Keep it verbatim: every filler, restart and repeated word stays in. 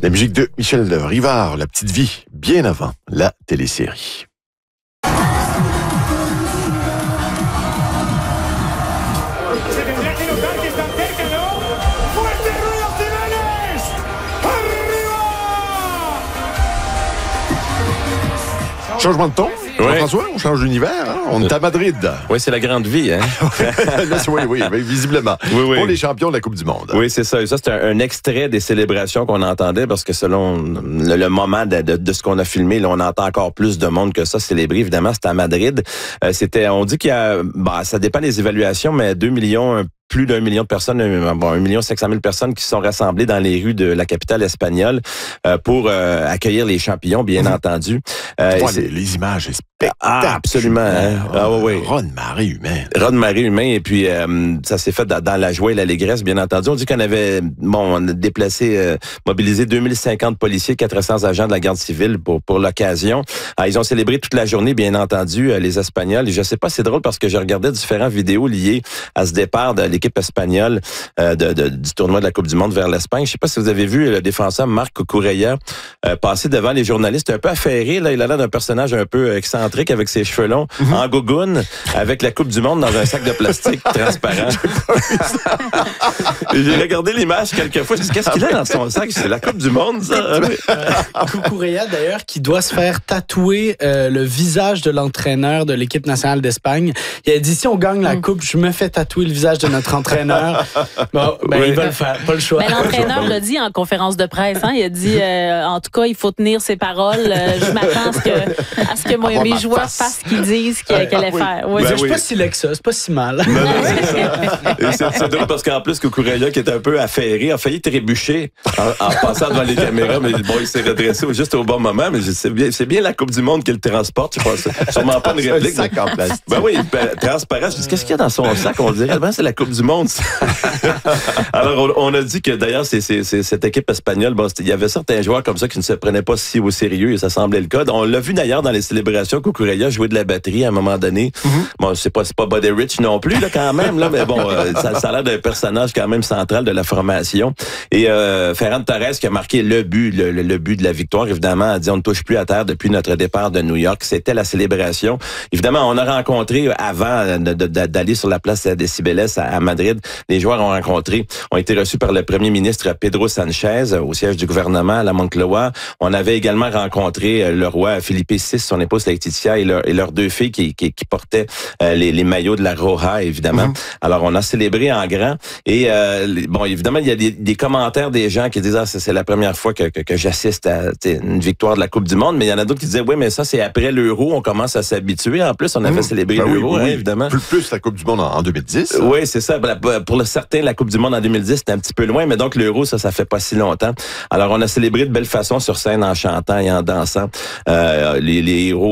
La musique de Michel Rivard, La Petite Vie, bien avant la télésérie. Changement de ton, Oui. François, on change d'univers, hein? On est à Madrid. Oui, c'est la grande vie, hein? Là, oui, oui, oui, visiblement. Oui, oui. Pour les champions de la Coupe du Monde. Oui, c'est ça. Et ça, c'est un, un extrait des célébrations qu'on entendait parce que selon le, le moment de, de, de ce qu'on a filmé, là, on entend encore plus de monde que ça célébrer. Évidemment, c'était à Madrid. Euh, c'était, on dit qu'il y a, bah, ça dépend des évaluations, mais deux millions, plus d'un million de personnes, un, bon, un million cinq cent mille personnes qui sont rassemblées dans les rues de la capitale espagnole euh, pour euh, accueillir les champions, bien mmh. entendu. Euh, ouais, les, les images, c'est spectaculaire. Ah, absolument. Hein? Ah, oui, oui. Raz de marée humaine. Raz de marée humaine. Et puis, euh, ça s'est fait dans, dans la joie et l'allégresse, bien entendu. On dit qu'on avait, bon, on a déplacé, euh, mobilisé deux mille cinquante policiers, quatre cents agents de la garde civile pour pour l'occasion. Ah, ils ont célébré toute la journée, bien entendu, euh, les Espagnols. Et je sais pas, c'est drôle parce que je regardais différentes vidéos liées à ce départ de l'équipe espagnole euh, de, de, du tournoi de la Coupe du Monde vers l'Espagne. Je sais pas si vous avez vu le défenseur Marc Cucurella euh, passer devant les journalistes un peu affairé. Là, il a l'air d'un personnage un peu excentrique avec ses cheveux longs, mm-hmm. en gougoune, avec la Coupe du Monde dans un sac de plastique transparent. J'ai regardé l'image quelques fois. Je me suis dit, qu'est-ce qu'il a dans son sac? C'est la Coupe du Monde, ça? euh, Cucurella, d'ailleurs, qui doit se faire tatouer euh, le visage de l'entraîneur de l'équipe nationale d'Espagne. Il a dit, si on gagne la Coupe, je me fais tatouer le visage de notre entraîneur. Bon, ben, oui. Il va le faire, pas le choix. Ben, l'entraîneur l'a dit en conférence de presse. Hein, il a dit, euh, en tout cas, il faut tenir ses paroles. Euh, je m'attends à ce que, à ce que moi, mes joueurs fassent ce qu'ils disent qu'ils ouais, allaient oui. faire. Oui. Ben, Ben, je suis pas si laid que ça, c'est pas si mal. Non, non, c'est, c'est, c'est drôle parce qu'en plus, Cucurella, qui est un peu affairé, a failli trébucher en, en passant devant les caméras, mais bon, il s'est redressé juste au bon moment. Mais c'est bien, c'est bien la Coupe du Monde qui le transporte. Je pense, sûrement pas une réplique. Un sac en plastique. Ben oui, ben, transparent. Je dis, qu'est-ce qu'il y a dans son sac? On dirait, ben, c'est la Coupe du Monde. Alors, on, on a dit que d'ailleurs, c'est, c'est, c'est cette équipe espagnole, bon, il y avait certains joueurs comme ça qui ne se prenaient pas si au sérieux, et ça semblait le cas. On l'a vu d'ailleurs dans les célébrations, Cucurella jouer de la batterie à un moment donné. Mm-hmm. Bon, c'est pas, c'est pas Buddy Rich non plus, là, quand même, là, mais bon, euh, ça, ça a l'air d'un personnage quand même central de la formation. Et euh, Ferran Torres qui a marqué le but, le, le, le but de la victoire, évidemment, a dit on ne touche plus à terre depuis notre départ de New York. C'était la célébration. Évidemment, on a rencontré, avant de, de, d'aller sur la place des Cibeles à, à Madrid, les joueurs ont rencontré, ont été reçus par le premier ministre Pedro Sanchez au siège du gouvernement à la Moncloa. On avait également rencontré le roi Philippe six, son épouse Laetitia et, leur, et leurs deux filles qui, qui, qui portaient euh, les, les maillots de la Roja, évidemment. Mm-hmm. Alors, on a célébré en grand. Et euh, bon, évidemment, il y a des, des commentaires des gens qui disent ah, c'est, c'est la première fois que, que, que j'assiste à une victoire de la Coupe du Monde. Mais il y en a d'autres qui disaient oui, mais ça, c'est après l'Euro. On commence à s'habituer. En plus, on avait mmh. célébré ben l'Euro, oui, oui, hein, évidemment. Plus, plus la Coupe du Monde en, en deux mille dix. Oui, c'est ça. Pour le certain, la Coupe du Monde en deux mille dix, c'était un petit peu loin. Mais donc, l'Euro, ça, ça fait pas si longtemps. Alors, on a célébré de belle façon sur scène en chantant et en dansant. Euh, les, les héros